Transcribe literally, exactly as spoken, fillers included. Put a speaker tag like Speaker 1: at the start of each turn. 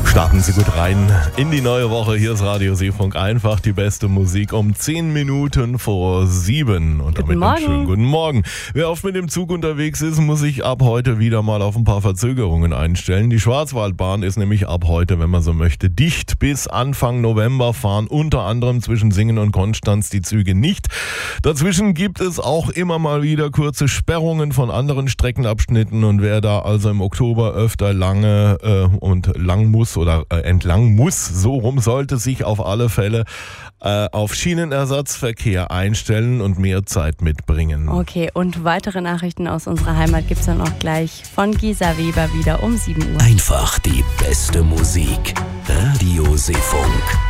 Speaker 1: Starten Sie gut rein in die neue Woche. Hier ist Radio Seefunk, einfach die beste Musik um zehn Minuten vor sieben. Und
Speaker 2: Guten
Speaker 1: damit einen schönen
Speaker 2: Morgen.
Speaker 1: guten Morgen. Wer oft mit dem Zug unterwegs ist, muss sich ab heute wieder mal auf ein paar Verzögerungen einstellen. Die Schwarzwaldbahn ist nämlich ab heute, wenn man so möchte, dicht. Bis Anfang November fahren unter anderem zwischen Singen und Konstanz die Züge nicht. Dazwischen gibt es auch immer mal wieder kurze Sperrungen von anderen Streckenabschnitten. Und wer da also im Oktober öfter lange äh, und lang muss oder äh, entlang muss, so rum, sollte sich auf alle Fälle äh, auf Schienenersatzverkehr einstellen und mehr Zeit mitbringen.
Speaker 2: Okay, und weitere Nachrichten aus unserer Heimat gibt's dann auch gleich von Gisa Weber wieder um sieben Uhr.
Speaker 3: Einfach die beste Musik. Radio Seefunk.